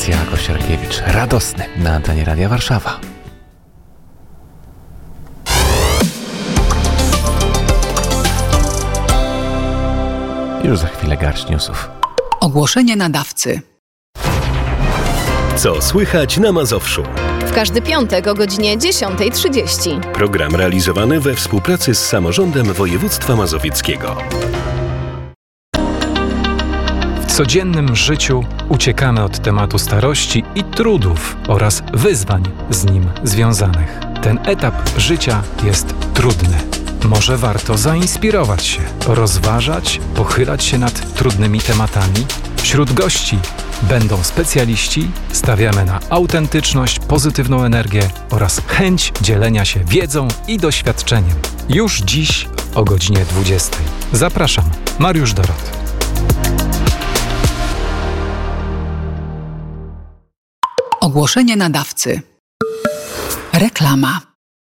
Patrycja Kosierkiewicz. Radosny na antenie Radia Warszawa. Już za chwilę garść newsów. Ogłoszenie nadawcy. Co słychać na Mazowszu? W każdy piątek o godzinie 10:30. Program realizowany we współpracy z Samorządem Województwa Mazowieckiego. W codziennym życiu uciekamy od tematu starości i trudów oraz wyzwań z nim związanych. Ten etap życia jest trudny. Może warto zainspirować się, rozważać, pochylać się nad trudnymi tematami? Wśród gości będą specjaliści, stawiamy na autentyczność, pozytywną energię oraz chęć dzielenia się wiedzą i doświadczeniem. Już dziś o godzinie 20:00. Zapraszam, Mariusz Dorot. Ogłoszenie nadawcy. Reklama.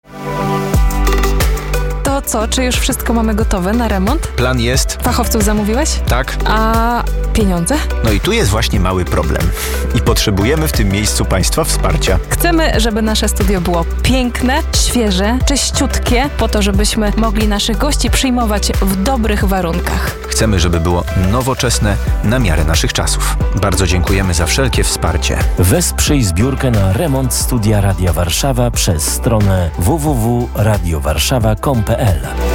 To co, czy już wszystko mamy gotowe na remont? Plan jest. Fachowców zamówiłeś? Tak. A pieniądze? No i tu jest właśnie mały problem. I potrzebujemy w tym miejscu Państwa wsparcia. Chcemy, żeby nasze studio było piękne, świeże, czyściutkie, po to, żebyśmy mogli naszych gości przyjmować w dobrych warunkach. Chcemy, żeby było nowoczesne, na miarę naszych czasów. Bardzo dziękujemy za wszelkie wsparcie. Wesprzyj zbiórkę na remont studia Radia Warszawa przez stronę www.radiowarszawa.com.pl.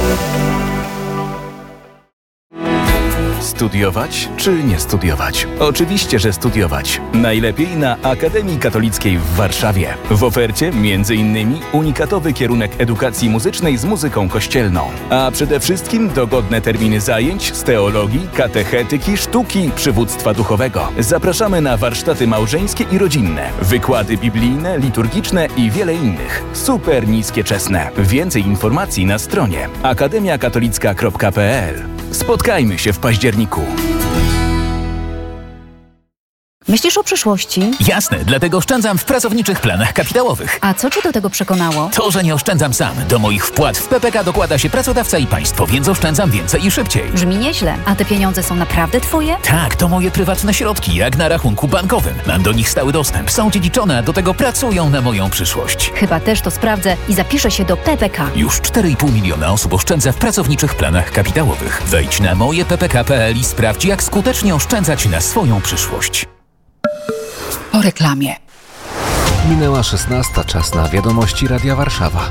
Studiować czy nie studiować? Oczywiście, że studiować. Najlepiej na Akademii Katolickiej w Warszawie. W ofercie m.in. unikatowy kierunek edukacji muzycznej z muzyką kościelną. A przede wszystkim dogodne terminy zajęć z teologii, katechetyki, sztuki, przywództwa duchowego. Zapraszamy na warsztaty małżeńskie i rodzinne, wykłady biblijne, liturgiczne i wiele innych. Super niskie czesne. Więcej informacji na stronie akademiakatolicka.pl. Spotkajmy się w październiku. Myślisz o przyszłości? Jasne, dlatego oszczędzam w pracowniczych planach kapitałowych. A co cię do tego przekonało? To, że nie oszczędzam sam. Do moich wpłat w PPK dokłada się pracodawca i państwo, więc oszczędzam więcej i szybciej. Brzmi nieźle. A te pieniądze są naprawdę twoje? Tak, to moje prywatne środki, jak na rachunku bankowym. Mam do nich stały dostęp, są dziedziczone, a do tego pracują na moją przyszłość. Chyba też to sprawdzę i zapiszę się do PPK. Już 4,5 miliona osób oszczędza w pracowniczych planach kapitałowych. Wejdź na mojeppk.pl i sprawdź, jak skutecznie oszczędzać na swoją przyszłość. Po reklamie. Minęła 16:00, czas na wiadomości Radia Warszawa.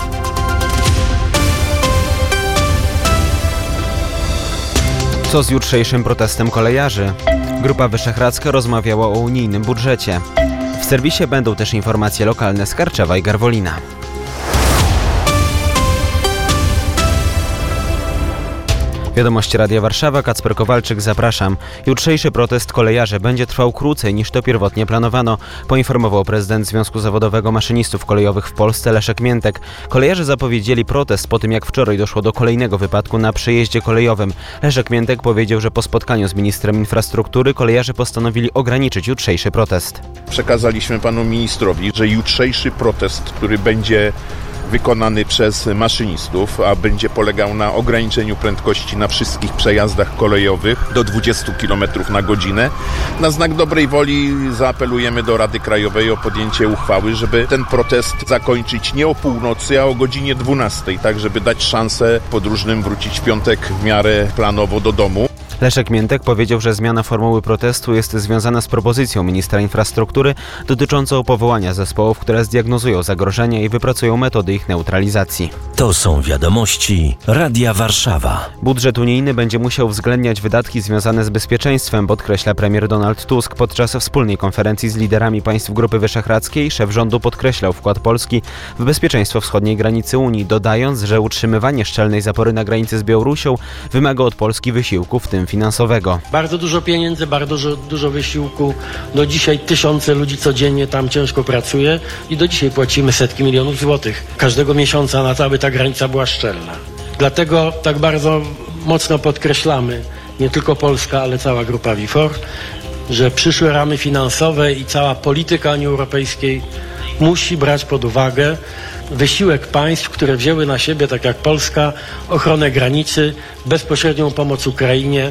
Co z jutrzejszym protestem kolejarzy? Grupa Wyszehradzka rozmawiała o unijnym budżecie. W serwisie będą też informacje lokalne z Karczewa i Garwolina. Wiadomości Radia Warszawa, Kacper Kowalczyk, zapraszam. Jutrzejszy protest kolejarzy będzie trwał krócej niż to pierwotnie planowano, poinformował prezydent Związku Zawodowego Maszynistów Kolejowych w Polsce Leszek Miętek. Kolejarze zapowiedzieli protest po tym, jak wczoraj doszło do kolejnego wypadku na przejeździe kolejowym. Leszek Miętek powiedział, że po spotkaniu z ministrem infrastruktury kolejarze postanowili ograniczyć jutrzejszy protest. Przekazaliśmy panu ministrowi, że jutrzejszy protest, który będzie wykonany przez maszynistów, a będzie polegał na ograniczeniu prędkości na wszystkich przejazdach kolejowych do 20 km na godzinę. Na znak dobrej woli zaapelujemy do Rady Krajowej o podjęcie uchwały, żeby ten protest zakończyć nie o północy, a o godzinie 12, tak żeby dać szansę podróżnym wrócić w piątek w miarę planowo do domu. Leszek Miętek powiedział, że zmiana formuły protestu jest związana z propozycją ministra infrastruktury dotyczącą powołania zespołów, które zdiagnozują zagrożenia i wypracują metody ich neutralizacji. To są wiadomości Radia Warszawa. Budżet unijny będzie musiał uwzględniać wydatki związane z bezpieczeństwem, podkreśla premier Donald Tusk. Podczas wspólnej konferencji z liderami państw Grupy Wyszehradzkiej szef rządu podkreślał wkład Polski w bezpieczeństwo wschodniej granicy Unii, dodając, że utrzymywanie szczelnej zapory na granicy z Białorusią wymaga od Polski wysiłku, w tym finansowego. Bardzo dużo pieniędzy, bardzo dużo wysiłku. Do dzisiaj tysiące ludzi codziennie tam ciężko pracuje i do dzisiaj płacimy setki milionów złotych każdego miesiąca na to, aby ta granica była szczelna. Dlatego tak bardzo mocno podkreślamy, nie tylko Polska, ale cała Grupa WIFOR, że przyszłe ramy finansowe i cała polityka Unii Europejskiej musi brać pod uwagę wysiłek państw, które wzięły na siebie, tak jak Polska, ochronę granicy, bezpośrednią pomoc Ukrainie.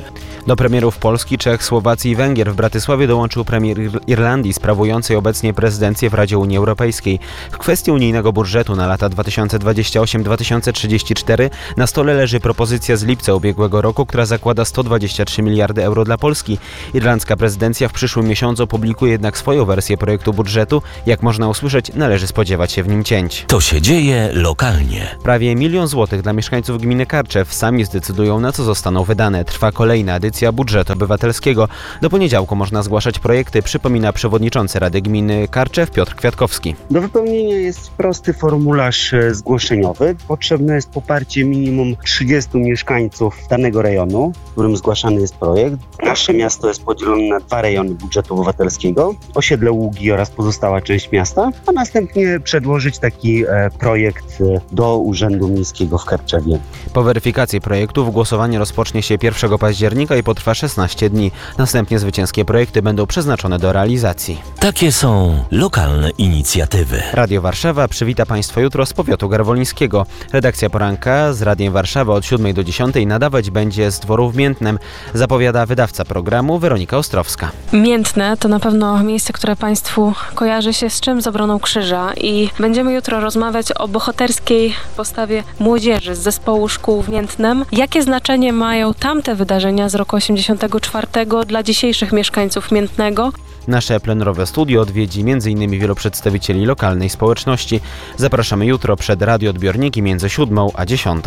Do premierów Polski, Czech, Słowacji i Węgier w Bratysławie dołączył premier Irlandii sprawującej obecnie prezydencję w Radzie Unii Europejskiej. W kwestii unijnego budżetu na lata 2028-2034 na stole leży propozycja z lipca ubiegłego roku, która zakłada 123 miliardy euro dla Polski. Irlandzka prezydencja w przyszłym miesiącu opublikuje jednak swoją wersję projektu budżetu. Jak można usłyszeć, należy spodziewać się w nim cięć. To się dzieje lokalnie. Prawie 1 000 000 złotych dla mieszkańców gminy Karczew. Sami zdecydują, na co zostaną wydane. Trwa kolejna edycja budżetu obywatelskiego. Do poniedziałku można zgłaszać projekty, przypomina przewodniczący Rady Gminy Karczew Piotr Kwiatkowski. Do wypełnienia jest prosty formularz zgłoszeniowy. Potrzebne jest poparcie minimum 30 mieszkańców danego rejonu, w którym zgłaszany jest projekt. Nasze miasto jest podzielone na 2 rejony budżetu obywatelskiego, osiedle Ługi oraz pozostała część miasta, a następnie przedłożyć taki projekt do Urzędu Miejskiego w Karczewie. Po weryfikacji projektów głosowanie rozpocznie się 1 października i potrwa 16 dni. Następnie zwycięskie projekty będą przeznaczone do realizacji. Takie są lokalne inicjatywy. Radio Warszawa przywita Państwa jutro z powiatu garwolińskiego. Redakcja poranka z Radiem Warszawa od 7 do 10 nadawać będzie z dworu w Miętnem, zapowiada wydawca programu Weronika Ostrowska. Miętne to na pewno miejsce, które Państwu kojarzy się z czym? Z obroną krzyża i będziemy jutro rozmawiać o bohaterskiej postawie młodzieży z zespołu szkół w Miętnem. Jakie znaczenie mają tamte wydarzenia z roku 84 dla dzisiejszych mieszkańców Miętnego? Nasze plenerowe studio odwiedzi m.in. wielu przedstawicieli lokalnej społeczności. Zapraszamy jutro przed radioodbiorniki między 7 a 10.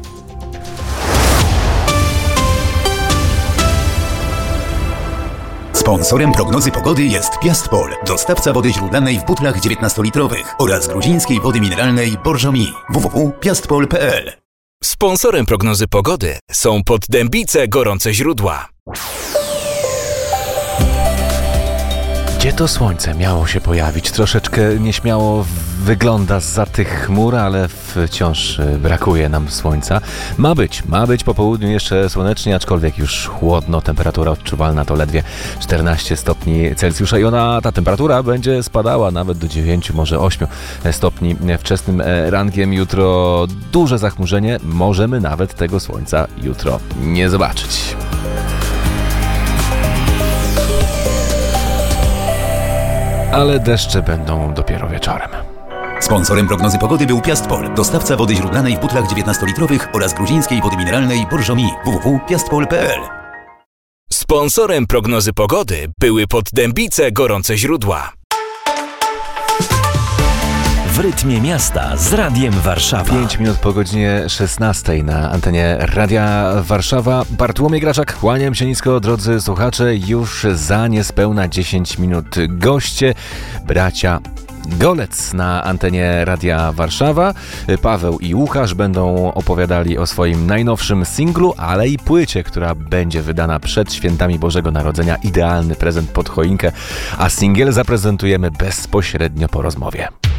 Sponsorem prognozy pogody jest Piastpol, dostawca wody źródlanej w butlach 19-litrowych oraz gruzińskiej wody mineralnej Borżomi. www.piastpol.pl. Sponsorem prognozy pogody są Poddębice Gorące Źródła. Gdzie to słońce miało się pojawić? Troszeczkę nieśmiało wygląda zza tych chmur, ale wciąż brakuje nam słońca. Ma być po południu jeszcze słonecznie, aczkolwiek już chłodno, temperatura odczuwalna to ledwie 14 stopni Celsjusza i ta temperatura będzie spadała nawet do 9, może 8 stopni wczesnym rankiem. Jutro duże zachmurzenie, możemy nawet tego słońca jutro nie zobaczyć. Ale deszcze będą dopiero wieczorem. Sponsorem prognozy pogody był Piastpol, dostawca wody źródlanej w butlach 19-litrowych oraz gruzińskiej wody mineralnej Borżomi. www.piastpol.pl. Sponsorem prognozy pogody były Poddębice Gorące Źródła. W rytmie miasta z Radiem Warszawa. 5 minut po godzinie 16 na antenie Radia Warszawa. Bartłomiej Graczak, kłaniam się nisko, drodzy słuchacze. Już za niespełna 10 minut goście, bracia Golec na antenie Radia Warszawa. Paweł i Łukasz będą opowiadali o swoim najnowszym singlu, ale i płycie, która będzie wydana przed świętami Bożego Narodzenia. Idealny prezent pod choinkę, a singiel zaprezentujemy bezpośrednio po rozmowie.